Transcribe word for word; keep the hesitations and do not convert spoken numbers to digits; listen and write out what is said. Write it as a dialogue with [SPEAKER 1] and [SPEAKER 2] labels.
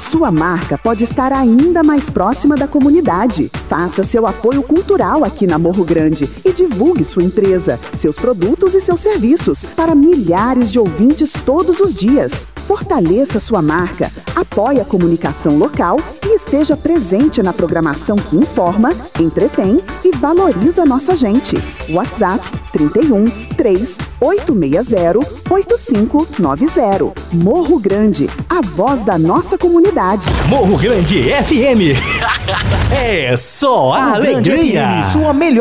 [SPEAKER 1] sua marca pode estar ainda mais próxima da comunidade. Faça seu apoio cultural aqui na Morro Grande e divulgue sua empresa, seus produtos e seus serviços para milhares de ouvintes todos os dias. Fortaleça sua marca, apoie a comunicação local e esteja presente na programação que informa, entretém e valoriza nossa gente. WhatsApp trinta e um, três oito seis zero, oito cinco nove zero. Morro Grande, a voz da nossa comunidade.
[SPEAKER 2] Morro Grande F M. É só a alegria. Sua melhor